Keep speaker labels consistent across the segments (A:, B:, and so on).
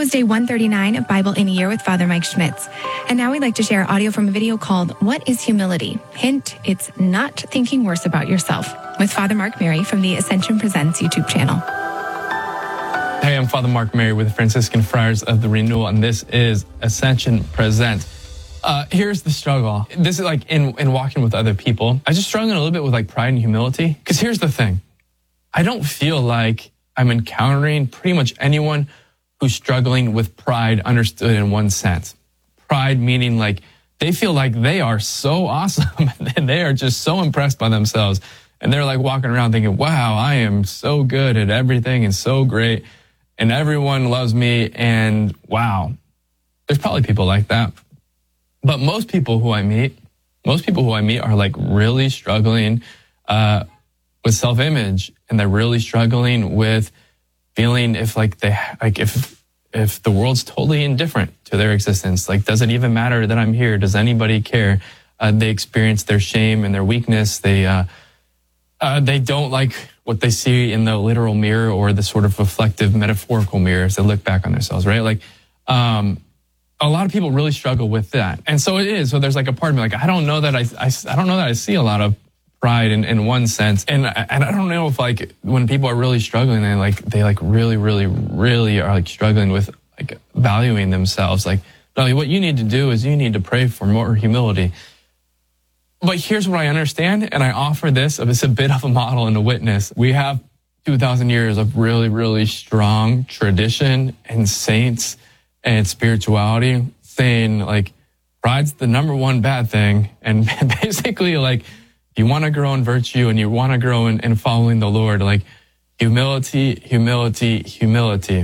A: was day 139 of Bible in a Year with Father Mike Schmitz. And now we'd like to share audio from a video called What is Humility? Hint, it's not thinking worse about yourself, with Father Mark Mary from the Ascension Presents YouTube channel.
B: Hey, I'm Father Mark Mary with the Franciscan Friars of the Renewal, and this is Ascension Presents. Here's the struggle. This is like in walking with other people. I just struggle a little bit with like pride and humility. Because here's the thing. I don't feel like I'm encountering pretty much anyone who's struggling with pride understood in one sense. Pride meaning like they feel like they are so awesome and they are just so impressed by themselves. And they're like walking around thinking, wow, I am so good at everything and so great. And everyone loves me. And wow, there's probably people like that. But most people who I meet are like really struggling with self-image, and they're really struggling with feeling if the world's totally indifferent to their existence. Like, does it even matter that I'm here? Does anybody care? They experience their shame and their weakness. They don't like what they see in the literal mirror or the sort of reflective metaphorical mirrors that look back on themselves, right? Like, a lot of people really struggle with that. And so it is. So there's like a part of me, like, I don't know that I see a lot of pride in one sense. And I don't know if like when people are really struggling, they really are like struggling with like valuing themselves. Like, no, what you need to do is you need to pray for more humility. But here's what I understand, and I offer this as a bit of a model and a witness. We have 2,000 years of really, really strong tradition and saints and spirituality saying like pride's the number one bad thing. And basically like if you want to grow in virtue and you want to grow in following the Lord, like humility, humility, humility.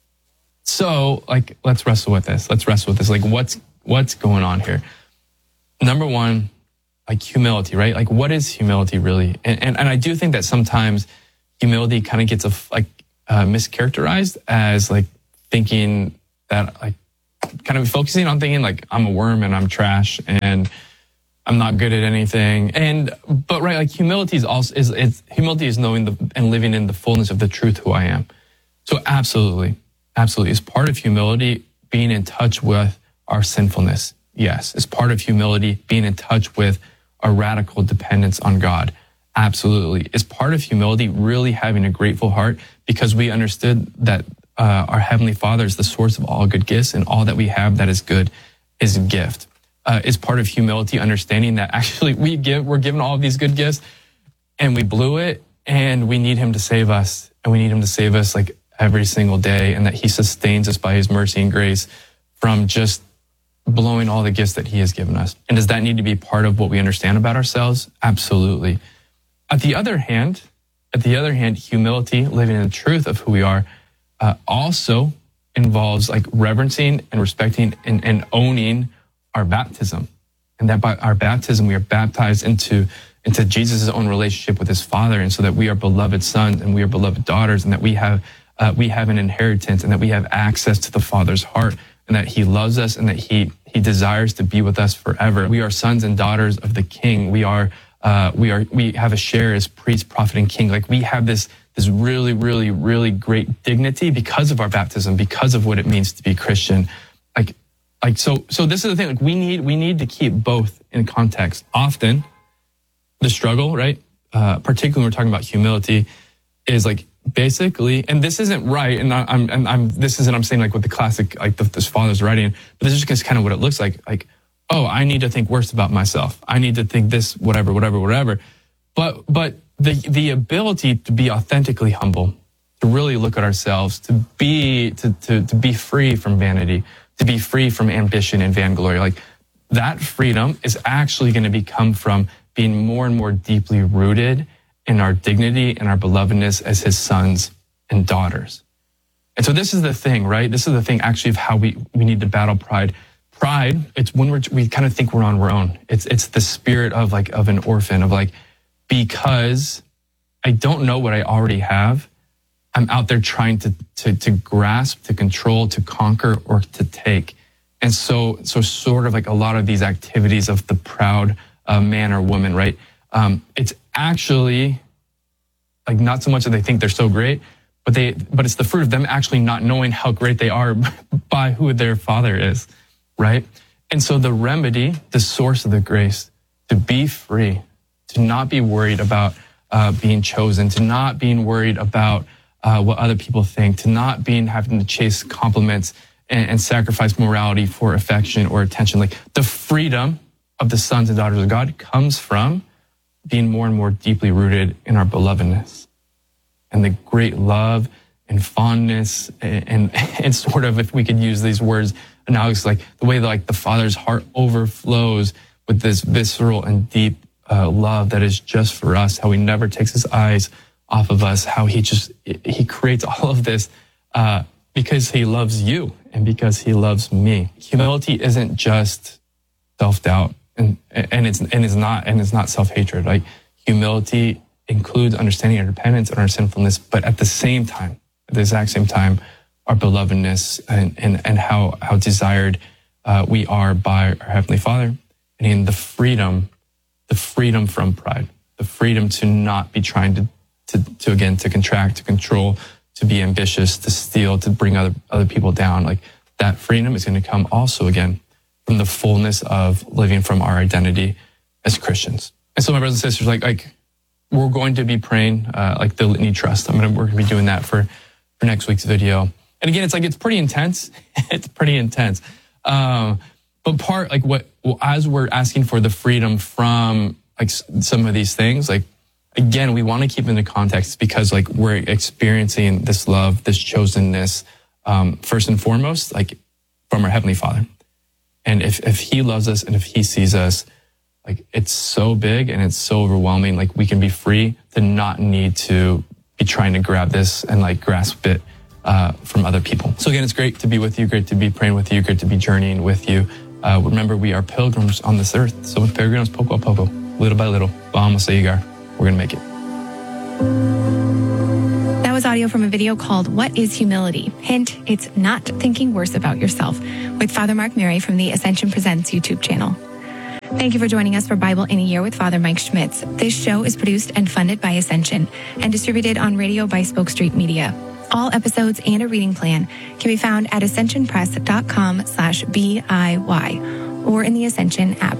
B: So like, let's wrestle with this. Like what's going on here? Number one, like humility, right? Like what is humility really? And I do think that sometimes humility kind of gets mischaracterized as like thinking that like kind of focusing on thinking like I'm a worm and I'm trash and I'm not good at anything. But right, like humility is knowing and living in the fullness of the truth who I am. So absolutely. It's part of humility being in touch with our sinfulness. Yes. It's part of humility being in touch with our radical dependence on God. Absolutely. It's part of humility really having a grateful heart because we understood that our Heavenly Father is the source of all good gifts, and all that we have that is good is a gift. It's part of humility understanding that actually we're given all of these good gifts and we blew it, and we need Him to save us, and we need Him to save us like every single day, and that He sustains us by His mercy and grace from just blowing all the gifts that He has given us. And does that need to be part of what we understand about ourselves? Absolutely. On the other hand, humility, living in the truth of who we are, also involves like reverencing and respecting and owning our baptism. And that by our baptism, we are baptized into Jesus' own relationship with His Father. And so that we are beloved sons and we are beloved daughters, and that we have an inheritance, and that we have access to the Father's heart, and that He loves us, and that He desires to be with us forever. We are sons and daughters of the King. We have a share as priest, prophet, and king. Like we have this really, really, really great dignity because of our baptism, because of what it means to be Christian. So this is the thing, like we need to keep both in context. Often the struggle, right? Particularly when we're talking about humility, is like basically, and this isn't right, and I'm saying like what the classic, like this father's writing, but this is just kind of what it looks like. Like, oh, I need to think worse about myself. I need to think this, whatever. But the ability to be authentically humble, to really look at ourselves, to be free from vanity, to be free from ambition and vainglory, like that freedom is actually going to come from being more and more deeply rooted in our dignity and our belovedness as His sons and daughters. And so this is the thing, right? This is the thing actually of how we need to battle pride. Pride, it's when we kind of think we're on our own. It's the spirit of an orphan, of like, because I don't know what I already have, I'm out there trying to grasp, to control, to conquer, or to take. And so sort of like a lot of these activities of the proud man or woman, right? It's actually like not so much that they think they're so great, but it's the fruit of them actually not knowing how great they are by who their Father is, right? And so the remedy, the source of the grace, to be free, to not be worried about being chosen, to not being worried about what other people think, to not having to chase compliments and sacrifice morality for affection or attention. Like the freedom of the sons and daughters of God comes from being more and more deeply rooted in our belovedness and the great love and fondness and sort of, if we could use these words, analogous, like the way that like the Father's heart overflows with this visceral and deep love that is just for us, how he never takes his eyes off of us, how he creates all of this because he loves you and because he loves me. Humility isn't just self-doubt and it's not self-hatred. Like humility includes understanding our dependence and our sinfulness, but at the exact same time, our belovedness and how desired we are by our Heavenly Father, and in the freedom from pride, the freedom to not be trying to contract, to control, to be ambitious, to steal, to bring other people down. Like that freedom is going to come also again from the fullness of living from our identity as Christians. And so my brothers and sisters, like we're going to be praying like the Litany Trust. We're going to be doing that for next week's video. And again, it's pretty intense. It's pretty intense. But part as we're asking for the freedom from like some of these things, like again, we want to keep in the context because like we're experiencing this love, this chosenness, first and foremost, like from our Heavenly Father. And if he loves us and if he sees us, like it's so big and it's so overwhelming, like we can be free to not need to be trying to grab this and like grasp it from other people. So again, it's great to be with you, great to be praying with you, great to be journeying with you. Remember, we are pilgrims on this earth. So with peregrinos poco a poco, little by little, vamos a llegar. We're going to make it.
A: That was audio from a video called What is Humility? Hint, it's not thinking worse about yourself, with Father Mark Mary from the Ascension Presents YouTube channel. Thank you for joining us for Bible in a Year with Father Mike Schmitz. This show is produced and funded by Ascension and distributed on radio by Spoke Street Media. All episodes and a reading plan can be found at ascensionpress.com/BIY or in the Ascension app.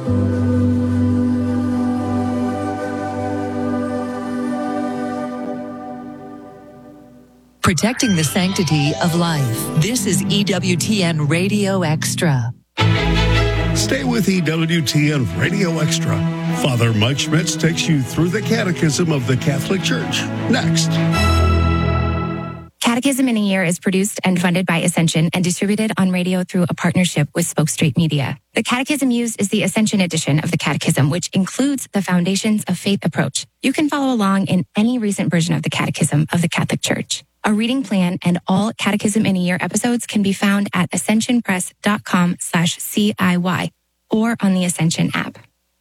C: Protecting the sanctity of life. This is EWTN Radio Extra.
D: Stay with EWTN Radio Extra. Father Mike Schmitz takes you through the Catechism of the Catholic Church. Next.
A: Catechism in a Year is produced and funded by Ascension and distributed on radio through a partnership with Spoke Street Media. The catechism used is the Ascension edition of the Catechism, which includes the Foundations of Faith approach. You can follow along in any recent version of the Catechism of the Catholic Church. A reading plan and all Catechism in a Year episodes can be found at ascensionpress.com/CIY or on the Ascension app.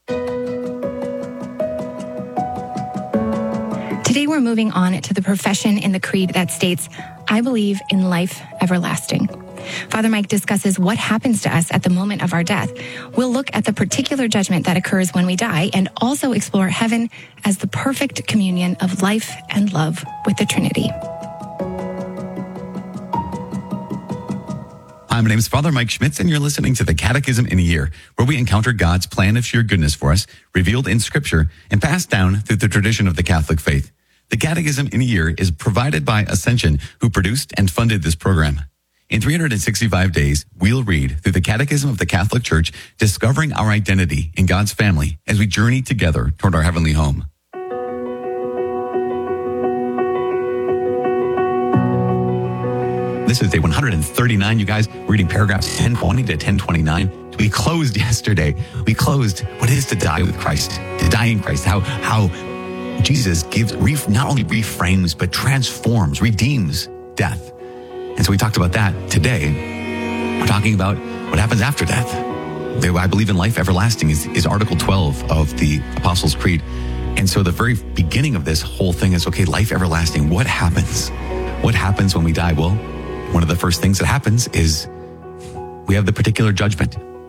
A: Today we're moving on to the profession in the Creed that states, I believe in life everlasting. Father Mike discusses what happens to us at the moment of our death. We'll look at the particular judgment that occurs when we die and also explore heaven as the perfect communion of life and love with the Trinity.
E: Hi, my name is Father Mike Schmitz, and you're listening to the Catechism in a Year, where we encounter God's plan of sheer goodness for us, revealed in Scripture, and passed down through the tradition of the Catholic faith. The Catechism in a Year is provided by Ascension, who produced and funded this program. In 365 days, we'll read through the Catechism of the Catholic Church, discovering our identity in God's family as we journey together toward our heavenly home. This is day 139, you guys. We're reading paragraphs 1020 to 1029. We closed yesterday. We closed what it is to die with Christ, to die in Christ, how Jesus not only reframes, but transforms, redeems death. And so we talked about that. Today, we're talking about what happens after death. I believe in life everlasting is Article 12 of the Apostles' Creed. And so the very beginning of this whole thing is, okay, life everlasting, what happens? What happens when we die? Well, one of the first things that happens is we have the particular judgment.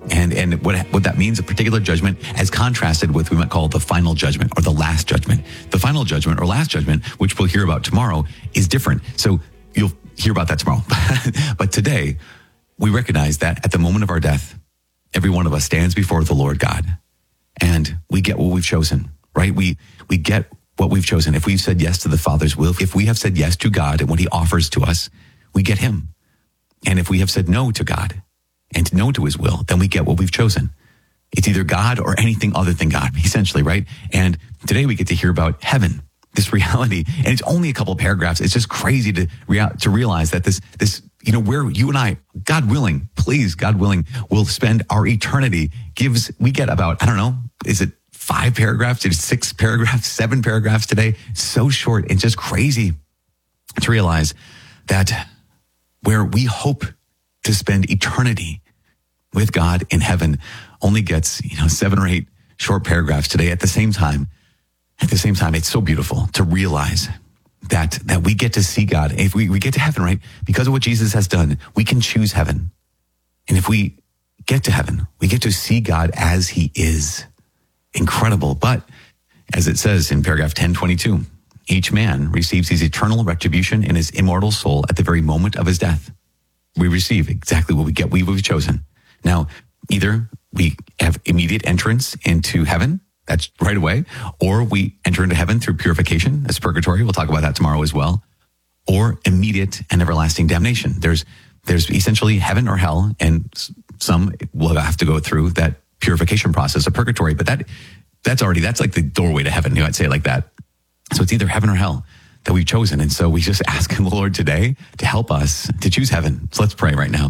E: And what that means, a particular judgment, as contrasted with what we might call the final judgment or the last judgment. The final judgment or last judgment, which we'll hear about tomorrow, is different. So you'll hear about that tomorrow. But today, we recognize that at the moment of our death, every one of us stands before the Lord God, and we get what we've chosen, right? We get what we've chosen. If we've said yes to the Father's will, if we have said yes to God and what he offers to us, we get him. And if we have said no to God and no to his will, then we get what we've chosen. It's either God or anything other than God, essentially, right? And today we get to hear about heaven, this reality. And it's only a couple of paragraphs. It's just crazy to realize that this, where you and I, God willing, please, God willing, will spend our eternity we get about, I don't know, is it 5 paragraphs? Is it 6 paragraphs, 7 paragraphs today? So short. It's just crazy to realize that where we hope to spend eternity with God in heaven only gets, 7 or 8 short paragraphs today. At the same time, it's so beautiful to realize that we get to see God. If we get to heaven, right? Because of what Jesus has done, we can choose heaven. And if we get to heaven, we get to see God as he is. Incredible. But as it says in paragraph 1022, each man receives his eternal retribution in his immortal soul at the very moment of his death. We receive exactly what we've chosen. Now, either we have immediate entrance into heaven, that's right away, or we enter into heaven through purification, that's purgatory. We'll talk about that tomorrow as well. Or immediate and everlasting damnation. There's essentially heaven or hell, and some will have to go through that purification process of purgatory, but that's like the doorway to heaven. I'd say it like that. So it's either heaven or hell that we've chosen. And so we just ask the Lord today to help us to choose heaven. So let's pray right now.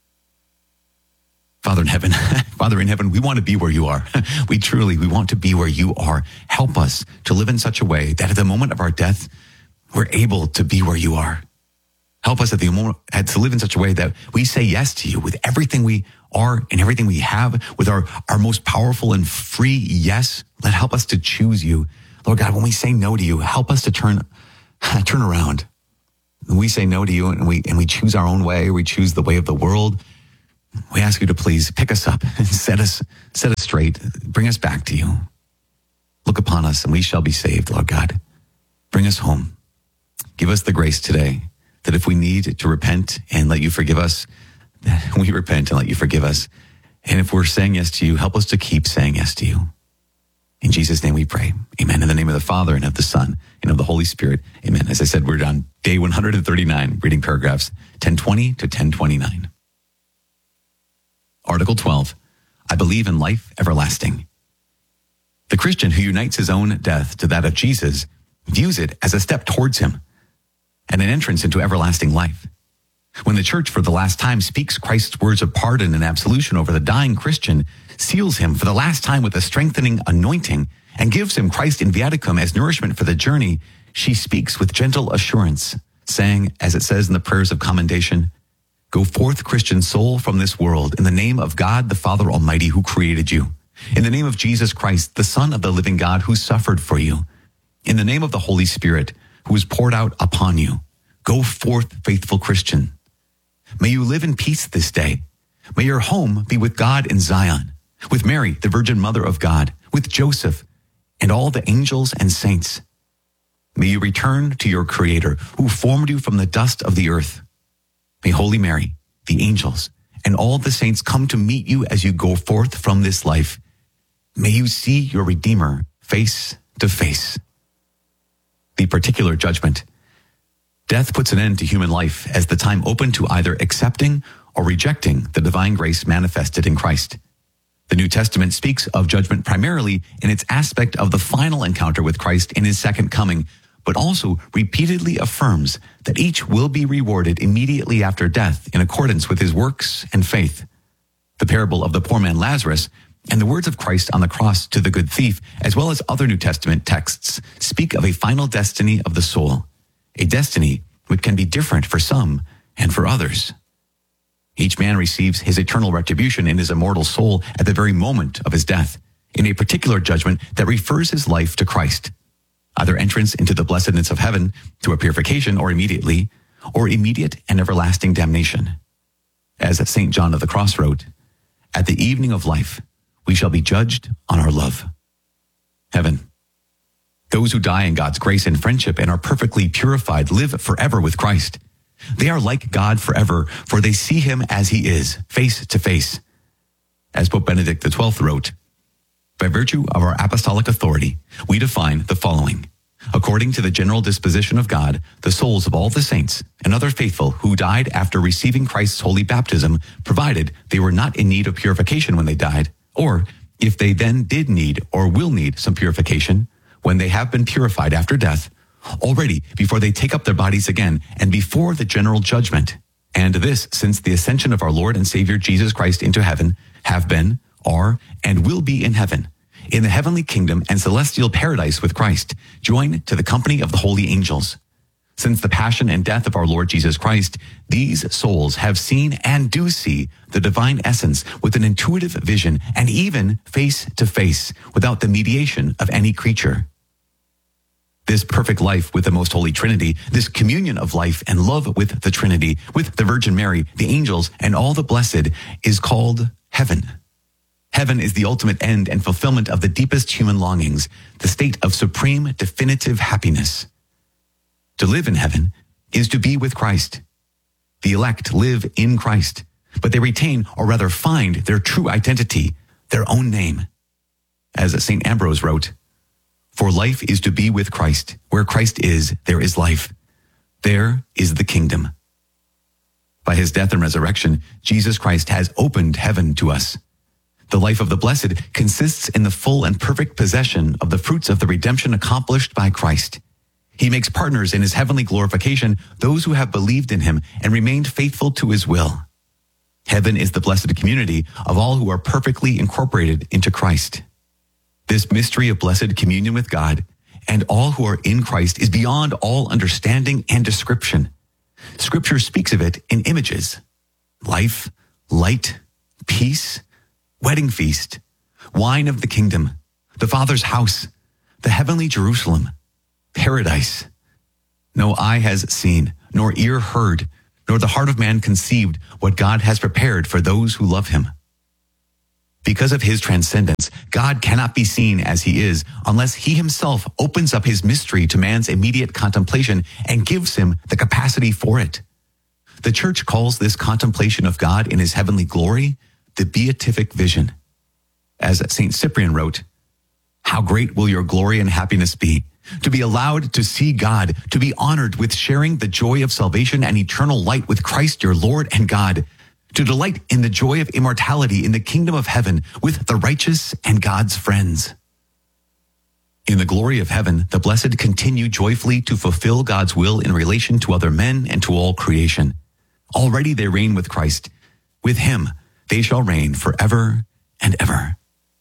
E: Father in heaven, we want to be where you are. We want to be where you are. Help us to live in such a way that at the moment of our death, we're able to be where you are. Help us at the moment to live in such a way that we say yes to you with everything we are and everything we have, with our most powerful and free yes. Help us to choose you. Lord God, when we say no to you, help us to turn around. When we say no to you and we choose our own way, we choose the way of the world, we ask you to please pick us up and set us straight. Bring us back to you. Look upon us and we shall be saved, Lord God. Bring us home. Give us the grace today that if we need to repent and let you forgive us, that we repent and let you forgive us. And if we're saying yes to you, help us to keep saying yes to you. In Jesus' name we pray. Amen. In the name of the Father and of the Son and of the Holy Spirit. Amen. As I said, we're on day 139, reading paragraphs 1020 to 1029. Article 12, I believe in life everlasting. The Christian who unites his own death to that of Jesus views it as a step towards him and an entrance into everlasting life. When the church for the last time speaks Christ's words of pardon and absolution over the dying Christian, seals him for the last time with a strengthening anointing, and gives him Christ in viaticum as nourishment for the journey, she speaks with gentle assurance, saying, as it says in the prayers of commendation, go forth, Christian soul, from this world, in the name of God the Father Almighty who created you, in the name of Jesus Christ, the Son of the living God who suffered for you, in the name of the Holy Spirit who was poured out upon you. Go forth, faithful Christian. May you live in peace this day. May your home be with God in Zion, with Mary, the Virgin Mother of God, with Joseph and all the angels and saints. May you return to your Creator who formed you from the dust of the earth. May Holy Mary, the angels, and all the saints come to meet you as you go forth from this life. May you see your Redeemer face to face. The particular judgment. Death puts an end to human life as the time open to either accepting or rejecting the divine grace manifested in Christ. The New Testament speaks of judgment primarily in its aspect of the final encounter with Christ in his second coming, but also repeatedly affirms that each will be rewarded immediately after death in accordance with his works and faith. The parable of the poor man Lazarus and the words of Christ on the cross to the good thief, as well as other New Testament texts, speak of a final destiny of the soul, a destiny which can be different for some and for others. Each man receives his eternal retribution in his immortal soul at the very moment of his death, in a particular judgment that refers his life to Christ, either entrance into the blessedness of heaven through a purification or immediate and everlasting damnation. As St. John of the Cross wrote, At the evening of life, we shall be judged on our love. Heaven. Those who die in God's grace and friendship and are perfectly purified live forever with Christ. They are like God forever, for they see him as he is, face to face. As Pope Benedict XII wrote, by virtue of our apostolic authority, we define the following. According to the general disposition of God, the souls of all the saints and other faithful who died after receiving Christ's holy baptism, provided they were not in need of purification when they died, or if they then did need or will need some purification, when they have been purified after death, already before they take up their bodies again and before the general judgment, and this since the ascension of our Lord and Savior Jesus Christ into heaven, have been, are, and will be in heaven, in the heavenly kingdom and celestial paradise with Christ, joined to the company of the holy angels. Since the passion and death of our Lord Jesus Christ, these souls have seen and do see the divine essence with an intuitive vision and even face to face without the mediation of any creature. This perfect life with the most holy Trinity, this communion of life and love with the Trinity, with the Virgin Mary, the angels, and all the blessed is called heaven. Heaven is the ultimate end and fulfillment of the deepest human longings, the state of supreme, definitive happiness. To live in heaven is to be with Christ. The elect live in Christ, but they retain, or rather find, their true identity, their own name. As St. Ambrose wrote, for life is to be with Christ. Where Christ is, there is life. There is the kingdom. By his death and resurrection, Jesus Christ has opened heaven to us. The life of the blessed consists in the full and perfect possession of the fruits of the redemption accomplished by Christ. He makes partners in his heavenly glorification those who have believed in him and remained faithful to his will. Heaven is the blessed community of all who are perfectly incorporated into Christ. This mystery of blessed communion with God and all who are in Christ is beyond all understanding and description. Scripture speaks of it in images: life, light, peace, wedding feast, wine of the kingdom, the Father's house, the heavenly Jerusalem, paradise. No eye has seen, nor ear heard, nor the heart of man conceived what God has prepared for those who love him. Because of his transcendence, God cannot be seen as he is unless he himself opens up his mystery to man's immediate contemplation and gives him the capacity for it. The church calls this contemplation of God in his heavenly glory the beatific vision. As St. Cyprian wrote, how great will your glory and happiness be, to be allowed to see God, to be honored with sharing the joy of salvation and eternal light with Christ your Lord and God, to delight in the joy of immortality in the kingdom of heaven with the righteous and God's friends. In the glory of heaven, the blessed continue joyfully to fulfill God's will in relation to other men and to all creation. Already they reign with Christ. With him, they shall reign forever and ever.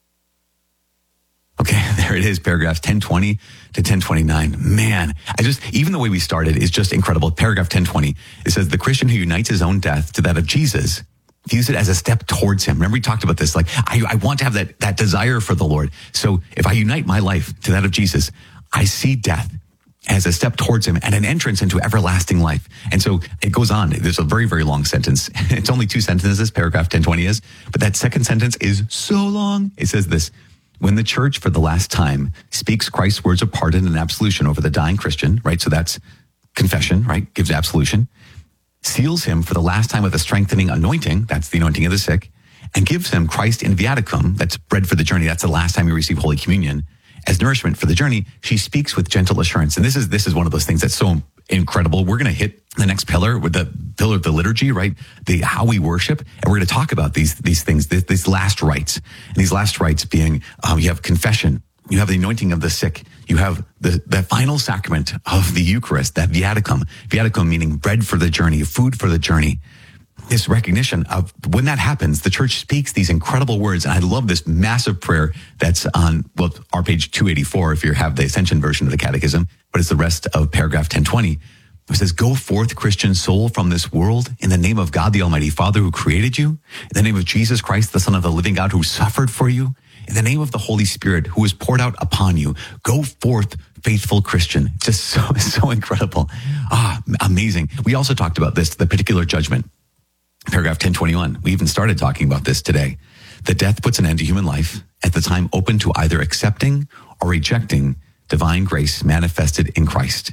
E: Okay, there it is, paragraphs 1020 to 1029. Man, even the way we started is just incredible. Paragraph 1020, it says, the Christian who unites his own death to that of Jesus views it as a step towards him. Remember we talked about this, like I want to have that desire for the Lord. So if I unite my life to that of Jesus, I see death as a step towards him and an entrance into everlasting life. And so it goes on. There's a very, very long sentence. It's only 2 sentences, paragraph 1020 is, but that second sentence is so long. It says this: when the church for the last time speaks Christ's words of pardon and absolution over the dying Christian, right? So that's confession, right? Gives absolution, seals him for the last time with a strengthening anointing. That's the anointing of the sick, and gives him Christ in viaticum. That's bread for the journey. That's the last time you receive Holy Communion. As nourishment for the journey, she speaks with gentle assurance. And this is one of those things that's so incredible. We're going to hit the next pillar with the pillar of the liturgy, right? How we worship. And we're going to talk about these things, these last rites. And these last rites being, you have confession, you have the anointing of the sick, you have the final sacrament of the Eucharist, that viaticum. Viaticum meaning bread for the journey, food for the journey. This recognition of when that happens, the church speaks these incredible words. And I love this massive prayer that's on, our page 284, if you have the Ascension version of the Catechism, but it's the rest of paragraph 1020. It says, go forth, Christian soul, from this world in the name of God, the Almighty Father, who created you, in the name of Jesus Christ, the Son of the living God, who suffered for you, in the name of the Holy Spirit, who is poured out upon you. Go forth, faithful Christian. Just so incredible. Amazing. We also talked about this, the particular judgment. Paragraph 1021. We even started talking about this today. The death puts an end to human life at the time open to either accepting or rejecting divine grace manifested in Christ.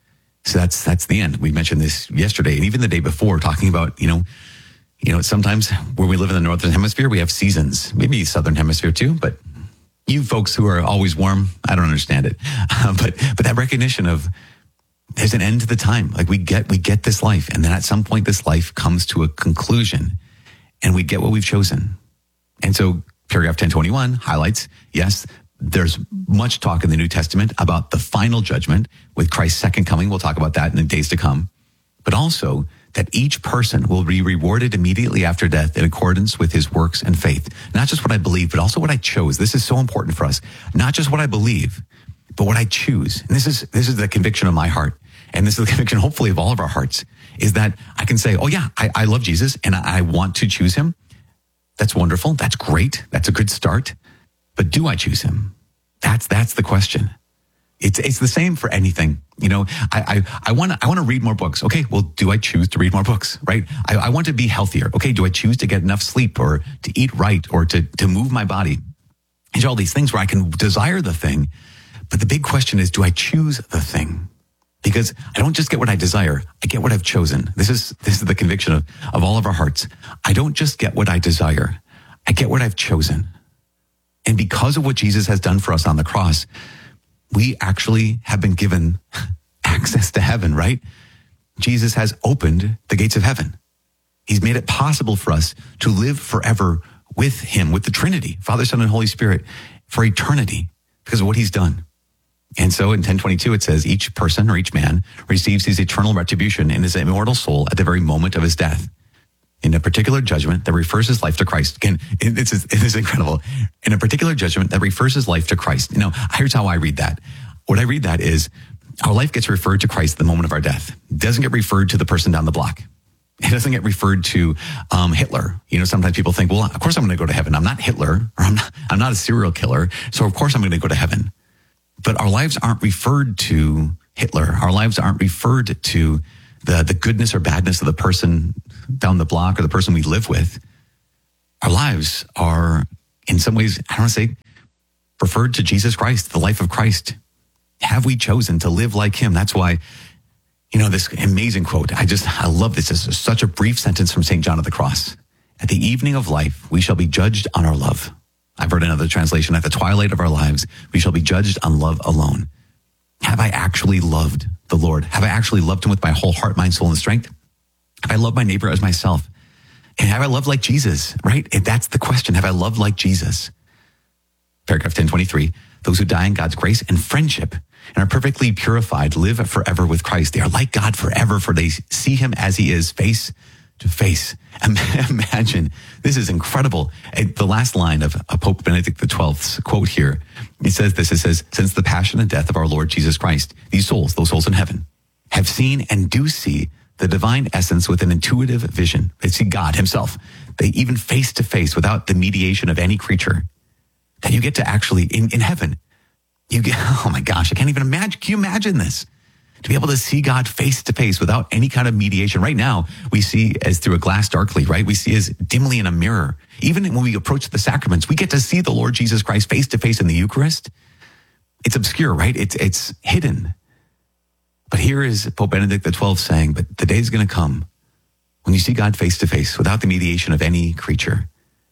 E: So that's the end. We mentioned this yesterday and even the day before, talking about, you know, sometimes where we live in the Northern Hemisphere, we have seasons, maybe Southern Hemisphere too, but you folks who are always warm, I don't understand it. But that recognition of there's an end to the time. Like we get this life. And then at some point, this life comes to a conclusion and we get what we've chosen. And so paragraph 1021 highlights, yes, there's much talk in the New Testament about the final judgment with Christ's second coming. We'll talk about that in the days to come. But also that each person will be rewarded immediately after death in accordance with his works and faith. Not just what I believe, but also what I chose. This is so important for us. Not just what I believe, but what I choose. And this is the conviction of my heart. And this is the conviction, hopefully, of all of our hearts, is that I can say, oh yeah, I love Jesus and I want to choose him. That's wonderful. That's great. That's a good start. But do I choose him? That's the question. It's the same for anything. You know, I want to read more books. Okay, well, do I choose to read more books, right? I want to be healthier. Okay, do I choose to get enough sleep or to eat right or to move my body? There's all these things where I can desire the thing. But the big question is, do I choose the thing? Because I don't just get what I desire, I get what I've chosen. This is the conviction of all of our hearts. I don't just get what I desire, I get what I've chosen. And because of what Jesus has done for us on the cross, we actually have been given access to heaven, right? Jesus has opened the gates of heaven. He's made it possible for us to live forever with him, with the Trinity, Father, Son, and Holy Spirit, for eternity because of what he's done. And so in 1022, it says, each person or each man receives his eternal retribution in his immortal soul at the very moment of his death. In a particular judgment that refers his life to Christ. Again, it is incredible. In a particular judgment that refers his life to Christ. You know, here's how I read that. What I read that is, our life gets referred to Christ at the moment of our death. It doesn't get referred to the person down the block. It doesn't get referred to Hitler. You know, sometimes people think, well, of course I'm going to go to heaven. I'm not Hitler, or I'm not a serial killer, so of course I'm going to go to heaven. But our lives aren't referred to Hitler. Our lives aren't referred to the goodness or badness of the person down the block or the person we live with. Our lives are, in some ways, I don't want to say, referred to Jesus Christ, the life of Christ. Have we chosen to live like him? That's why, you know, this amazing quote, I love this. This is such a brief sentence from St. John of the Cross. At the evening of life, we shall be judged on our love. I've heard another translation, at the twilight of our lives, we shall be judged on love alone. Have I actually loved the Lord? Have I actually loved him with my whole heart, mind, soul, and strength? Have I loved my neighbor as myself? And have I loved like Jesus, right? And that's the question. Have I loved like Jesus? Paragraph 1023, those who die in God's grace and friendship and are perfectly purified live forever with Christ. They are like God forever, for they see him as he is, face to face. Imagine, this is incredible. The last line of Pope Benedict XII's quote here, it says this, it says, since the passion and death of our Lord Jesus Christ, these souls, those souls in heaven, have seen and do see the divine essence with an intuitive vision. They see God himself. They even face to face without the mediation of any creature. That you get to actually, in heaven, you get, oh my gosh, I can't even imagine. Can you imagine this? To be able to see God face to face without any kind of mediation. Right now, we see as through a glass darkly, right? We see as dimly in a mirror. Even when we approach the sacraments, we get to see the Lord Jesus Christ face to face in the Eucharist. It's obscure, right? It's hidden. But here is Pope Benedict XII saying, but the day is going to come when you see God face to face without the mediation of any creature.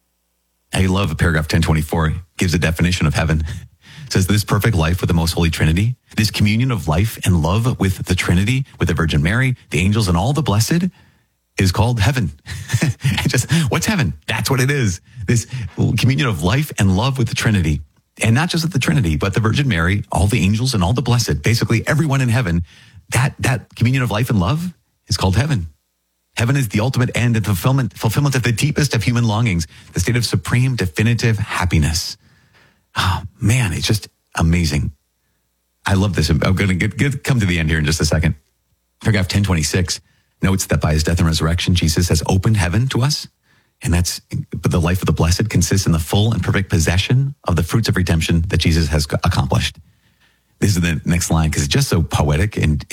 E: I love paragraph 1024, gives a definition of heaven. It says, this perfect life with the most holy Trinity, this communion of life and love with the Trinity, with the Virgin Mary, the angels, and all the blessed is called heaven. Just, what's heaven? That's what it is. This communion of life and love with the Trinity. And not just with the Trinity, but the Virgin Mary, all the angels, and all the blessed, basically everyone in heaven. That communion of life and love is called heaven. Heaven is the ultimate end and fulfillment of the deepest of human longings, the state of supreme, definitive happiness. Oh, man, it's just amazing. I love this. I'm going to come to the end here in just a second. Paragraph 1026 notes that by his death and resurrection, Jesus has opened heaven to us. And that's the life of the blessed consists in the full and perfect possession of the fruits of redemption that Jesus has accomplished. This is the next line because it's just so poetic and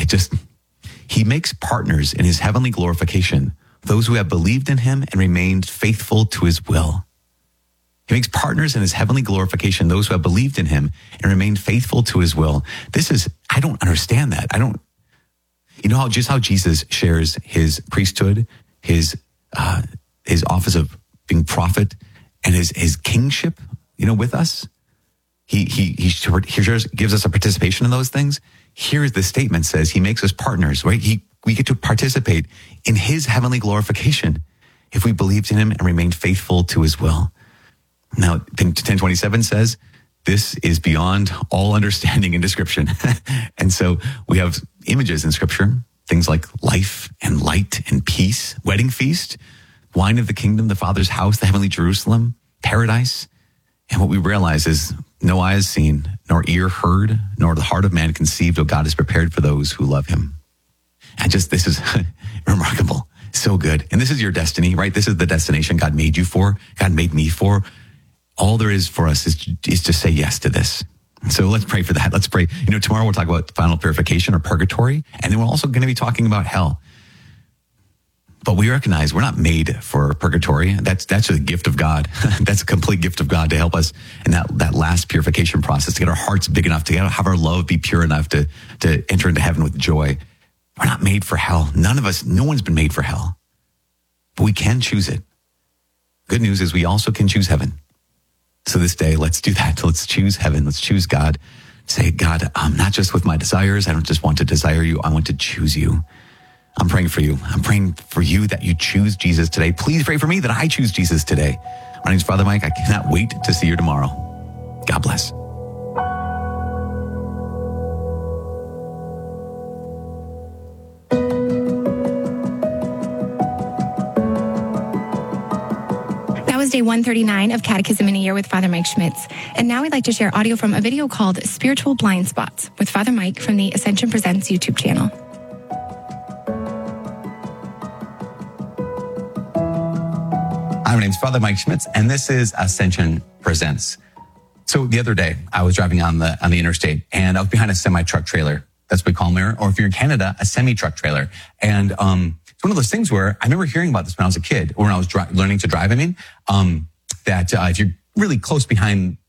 E: he makes partners in his heavenly glorification those who have believed in him and remained faithful to his will. He makes partners in his heavenly glorification those who have believed in him and remained faithful to his will. I don't understand that. How Jesus shares his priesthood, his office of being prophet, and his kingship, with us. He gives us a participation in those things. Here's the statement says he makes us partners, right? We get to participate in his heavenly glorification if we believed in him and remained faithful to his will. Now, 10:27 says, this is beyond all understanding and description. And so we have images in scripture, things like life and light and peace, wedding feast, wine of the kingdom, the Father's house, the heavenly Jerusalem, paradise. And what we realize is no eye has seen, nor ear heard, nor the heart of man conceived what God has prepared for those who love him. And this is remarkable. So good. And this is your destiny, right? This is the destination God made you for. God made me for. All there is for us is to say yes to this. So let's pray for that. Let's pray. Tomorrow we'll talk about final purification or purgatory. And then we're also going to be talking about hell. But we recognize we're not made for purgatory. That's a gift of God. That's a complete gift of God to help us in that last purification process, to get our hearts big enough, to have our love be pure enough to enter into heaven with joy. We're not made for hell. No one's been made for hell. But we can choose it. Good news is we also can choose heaven. So this day, let's do that. Let's choose heaven. Let's choose God. Say, God, I'm not just with my desires. I don't just want to desire you. I want to choose you. I'm praying for you. I'm praying for you that you choose Jesus today. Please pray for me that I choose Jesus today. My name's Father Mike. I cannot wait to see you tomorrow. God bless.
A: That was day 139 of Catechism in a Year with Father Mike Schmitz. And now we'd like to share audio from a video called Spiritual Blind Spots with Father Mike from the Ascension Presents YouTube channel.
E: Hi, my name's Father Mike Schmitz, and this is Ascension Presents. So the other day, I was driving on the interstate, and I was behind a semi-truck trailer. That's what we call them, or if you're in Canada, a semi-truck trailer. And it's one of those things where I remember hearing about this when I was a kid, or when I was learning to drive, that if you're really close behind